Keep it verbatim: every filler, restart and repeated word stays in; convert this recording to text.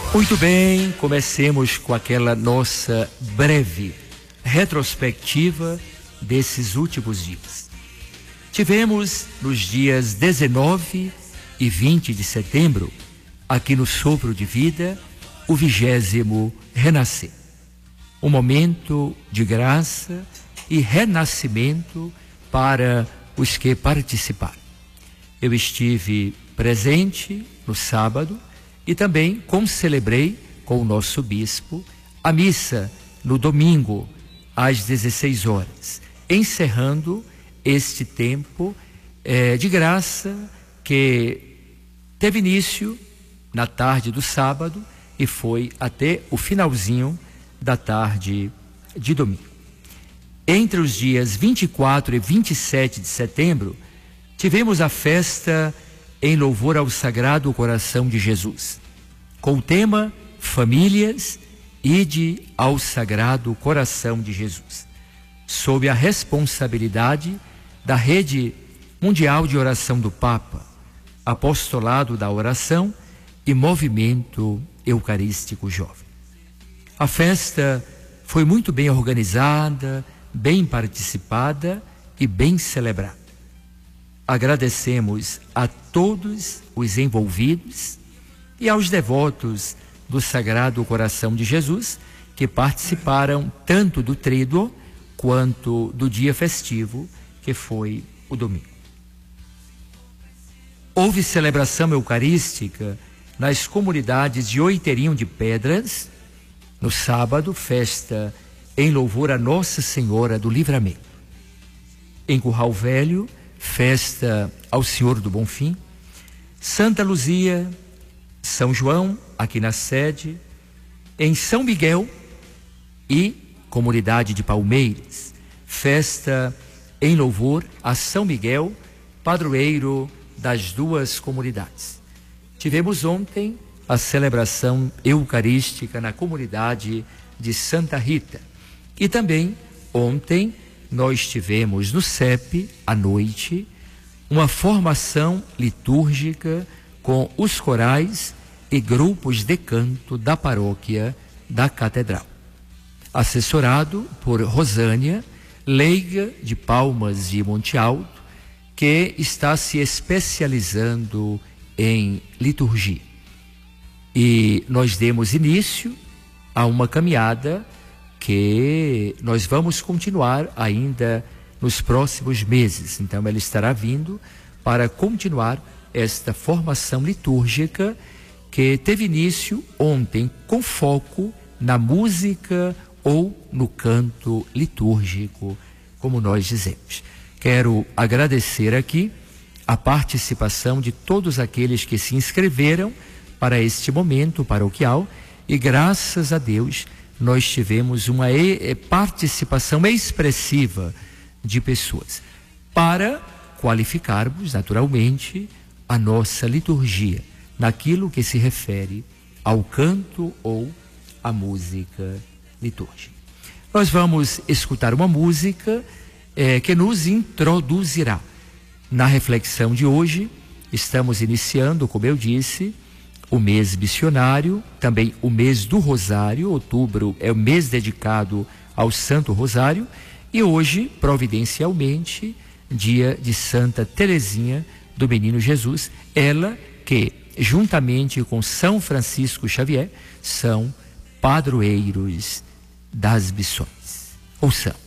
Muito bem, comecemos com aquela nossa breve retrospectiva desses últimos dias. Tivemos nos dias dezenove e vinte de setembro, aqui no Sopro de Vida, o vigésimo renascer. Um momento de graça e renascimento para os que participaram. Eu estive presente no sábado e também concelebrei com o nosso bispo a missa no domingo às dezesseis horas, encerrando este tempo eh, de graça que teve início na tarde do sábado e foi até o finalzinho da tarde de domingo. Entre os dias vinte e quatro e vinte e sete de setembro, tivemos a festa em louvor ao Sagrado Coração de Jesus, com o tema Famílias, ide ao Sagrado Coração de Jesus, sob a responsabilidade da Rede Mundial de Oração do Papa, Apostolado da Oração e Movimento Eucarístico Jovem. A festa foi muito bem organizada, bem participada e bem celebrada. Agradecemos a todos os envolvidos e aos devotos do Sagrado Coração de Jesus que participaram tanto do tríduo quanto do dia festivo, que foi o domingo. Houve celebração eucarística nas comunidades de Oiteirinho de Pedras, no sábado, festa em louvor a Nossa Senhora do Livramento. Em Curral Velho, festa ao Senhor do Bonfim. Santa Luzia, São João, aqui na sede. Em São Miguel e comunidade de Palmeiras, festa em louvor a São Miguel, padroeiro das duas comunidades. Tivemos ontem a celebração eucarística na comunidade de Santa Rita. E também ontem nós tivemos no C E P, à noite, uma formação litúrgica com os corais e grupos de canto da paróquia da Catedral. Assessorado por Rosânia, leiga de Palmas de Monte Alto, que está se especializando em liturgia. E nós demos início a uma caminhada que nós vamos continuar ainda nos próximos meses. Então ela estará vindo para continuar esta formação litúrgica que teve início ontem com foco na música ou no canto litúrgico, como nós dizemos. Quero agradecer aqui a participação de todos aqueles que se inscreveram para este momento paroquial e graças a Deus nós tivemos uma participação expressiva de pessoas para qualificarmos naturalmente a nossa liturgia naquilo que se refere ao canto ou à música litúrgica. Nós vamos escutar uma música eh, que nos introduzirá na reflexão de hoje. Estamos iniciando, como eu disse, o mês missionário, também o mês do Rosário. Outubro é o mês dedicado ao Santo Rosário e hoje, providencialmente, dia de Santa Teresinha do Menino Jesus, ela que, juntamente com São Francisco Xavier, são padroeiros das missões. Ouçamos.